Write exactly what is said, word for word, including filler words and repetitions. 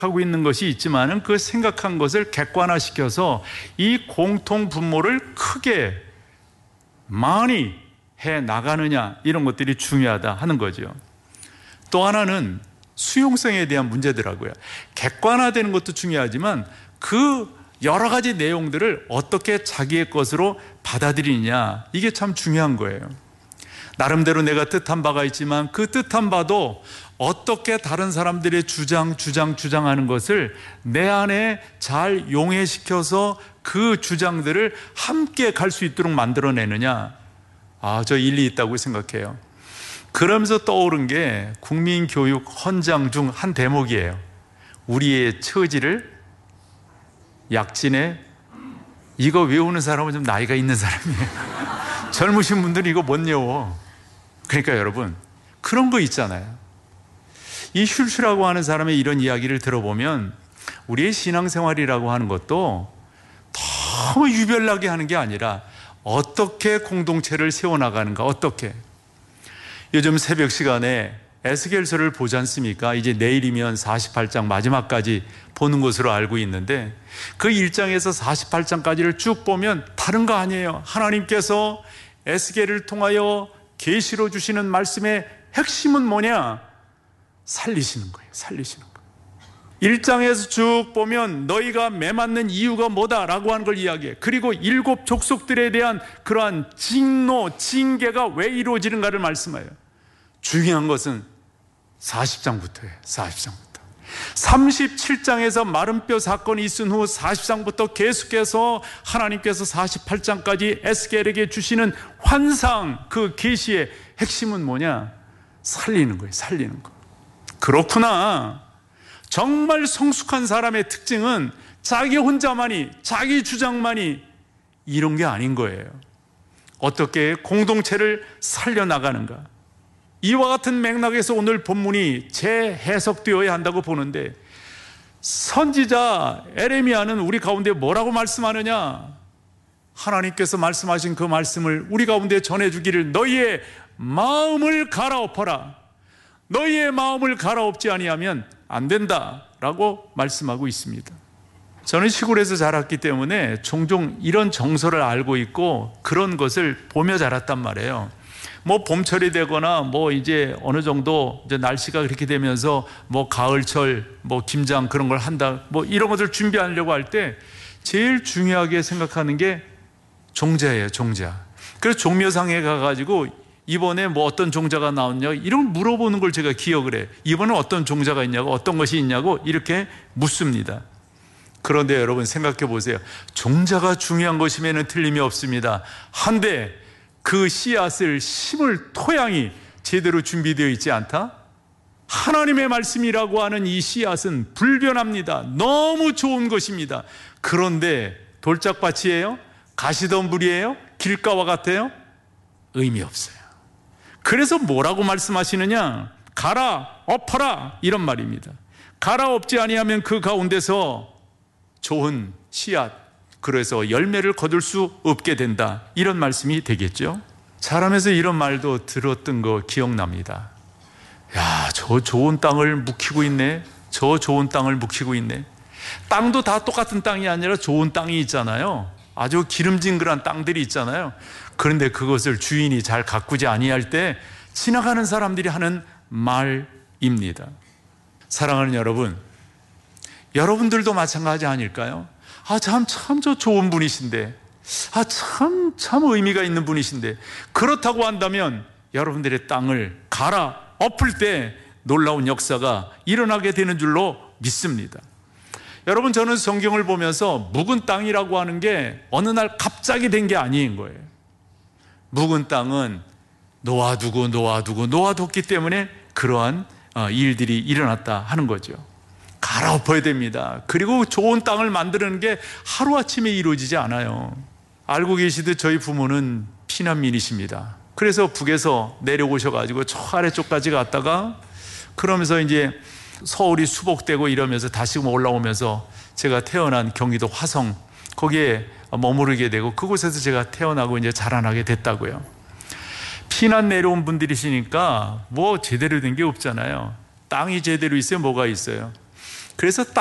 하고 있는 것이 있지만은 그 생각한 것을 객관화시켜서 이 공통 분모를 크게 많이 해 나가느냐, 이런 것들이 중요하다 하는 거죠. 또 하나는 수용성에 대한 문제더라고요. 객관화되는 것도 중요하지만 그 여러 가지 내용들을 어떻게 자기의 것으로 받아들이느냐, 이게 참 중요한 거예요. 나름대로 내가 뜻한 바가 있지만 그 뜻한 바도 어떻게 다른 사람들의 주장, 주장, 주장하는 것을 내 안에 잘 용해시켜서 그 주장들을 함께 갈 수 있도록 만들어내느냐, 아, 저 일리 있다고 생각해요. 그러면서 떠오른 게 국민교육 헌장 중 한 대목이에요. 우리의 처지를 약진에, 이거 외우는 사람은 좀 나이가 있는 사람이에요. 젊으신 분들은 이거 못 외워. 그러니까 여러분, 그런 거 있잖아요. 이 슐슈라고 하는 사람의 이런 이야기를 들어보면 우리의 신앙생활이라고 하는 것도 너무 유별나게 하는 게 아니라 어떻게 공동체를 세워나가는가, 어떻게. 요즘 새벽 시간에 에스겔서를 보지 않습니까? 이제 내일이면 사십팔 장 마지막까지 보는 것으로 알고 있는데 그 일 장에서 사십팔 장까지를 쭉 보면 다른 거 아니에요. 하나님께서 에스겔을 통하여 계시로 주시는 말씀의 핵심은 뭐냐? 살리시는 거예요. 살리시는 거예요. 일 장에서 쭉 보면 너희가 매맞는 이유가 뭐다라고 하는 걸 이야기해. 그리고 일곱 족속들에 대한 그러한 징노, 징계가 왜 이루어지는가를 말씀해요. 중요한 것은 사십 장부터예요. 사십 장부터. 삼십칠 장에서 마른뼈 사건이 있은 후 사십 장부터 계속해서 하나님께서 사십팔 장까지 에스겔에게 주시는 환상, 그 계시의 핵심은 뭐냐? 살리는 거예요. 살리는 거. 그렇구나. 정말 성숙한 사람의 특징은 자기 혼자만이, 자기 주장만이 이런 게 아닌 거예요. 어떻게 공동체를 살려나가는가. 이와 같은 맥락에서 오늘 본문이 재해석되어야 한다고 보는데, 선지자 에레미야는 우리 가운데 뭐라고 말씀하느냐? 하나님께서 말씀하신 그 말씀을 우리 가운데 전해주기를, 너희의 마음을 갈아엎어라. 너희의 마음을 갈아엎지 아니하면 안 된다라고 말씀하고 있습니다. 저는 시골에서 자랐기 때문에 종종 이런 정서를 알고 있고 그런 것을 보며 자랐단 말이에요. 뭐 봄철이 되거나 뭐 이제 어느 정도 이제 날씨가 그렇게 되면서 뭐 가을철 뭐 김장 그런 걸 한다, 뭐 이런 것을 준비하려고 할 때 제일 중요하게 생각하는 게 종자예요. 종자. 그래서 종묘상에 가가지고 이번에 뭐 어떤 종자가 나왔냐 이런 물어보는 걸 제가 기억을 해. 이번에 어떤 종자가 있냐고, 어떤 것이 있냐고 이렇게 묻습니다. 그런데 여러분 생각해 보세요. 종자가 중요한 것이면 틀림이 없습니다. 한데 그 씨앗을 심을 토양이 제대로 준비되어 있지 않다? 하나님의 말씀이라고 하는 이 씨앗은 불변합니다. 너무 좋은 것입니다. 그런데 돌짝밭이에요? 가시덤불이에요? 길가와 같아요? 의미 없어요. 그래서 뭐라고 말씀하시느냐? 갈아 엎어라, 이런 말입니다. 갈아 엎지 아니하면 그 가운데서 좋은 씨앗, 그래서 열매를 거둘 수 없게 된다, 이런 말씀이 되겠죠. 자라면서 이런 말도 들었던 거 기억납니다. 야, 저 좋은 땅을 묵히고 있네. 저 좋은 땅을 묵히고 있네. 땅도 다 똑같은 땅이 아니라 좋은 땅이 있잖아요. 아주 기름진글한 땅들이 있잖아요. 그런데 그것을 주인이 잘 가꾸지 아니할 때 지나가는 사람들이 하는 말입니다. 사랑하는 여러분, 여러분들도 마찬가지 아닐까요? 아, 참, 참, 저 좋은 분이신데, 아, 참, 참 의미가 있는 분이신데, 그렇다고 한다면 여러분들의 땅을 갈아 엎을 때 놀라운 역사가 일어나게 되는 줄로 믿습니다. 여러분, 저는 성경을 보면서 묵은 땅이라고 하는 게 어느 날 갑자기 된 게 아닌 거예요. 묵은 땅은 놓아두고 놓아두고 놓아뒀기 때문에 그러한 일들이 일어났다 하는 거죠. 갈아엎어야 됩니다. 그리고 좋은 땅을 만드는 게 하루아침에 이루어지지 않아요. 알고 계시듯 저희 부모는 피난민이십니다. 그래서 북에서 내려오셔가지고 저 아래쪽까지 갔다가 그러면서 이제 서울이 수복되고 이러면서 다시 올라오면서 제가 태어난 경기도 화성, 거기에 머무르게 되고 그곳에서 제가 태어나고 이제 자라나게 됐다고요. 피난 내려온 분들이시니까 뭐 제대로 된 게 없잖아요. 땅이 제대로 있어요? 뭐가 있어요? 그래서 딱